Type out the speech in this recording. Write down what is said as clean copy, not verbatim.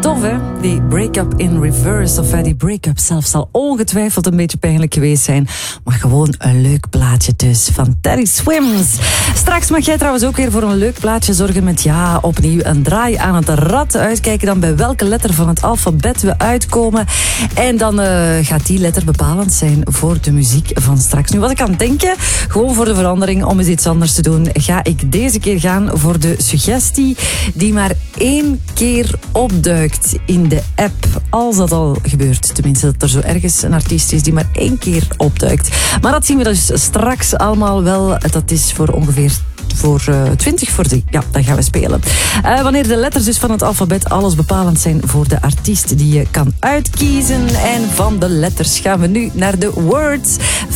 Tof, hè? Die break-up in reverse, of die break-up zelf zal ongetwijfeld een beetje pijnlijk geweest zijn. Maar gewoon een leuk plaatje dus, van Teddy Swims. Straks mag jij trouwens ook weer voor een leuk plaatje zorgen met, ja, opnieuw een draai aan het rad. Uitkijken dan bij welke letter van het alfabet we uitkomen. En dan gaat die letter bepalend zijn voor de muziek van straks. Nu was ik aan het denken, gewoon voor de verandering, om eens iets anders te doen, ga ik deze keer gaan voor de suggestie die maar 1 keer opduikt in de app. Als dat al gebeurt. Tenminste, dat er zo ergens een artiest is die maar 1 keer opduikt. Maar dat zien we dus straks allemaal wel. Dat is voor ongeveer voor 20 voor 3. Ja, dan gaan we spelen. Wanneer de letters dus van het alfabet alles bepalend zijn voor de artiest die je kan uitkiezen. En van de letters gaan we nu naar de words.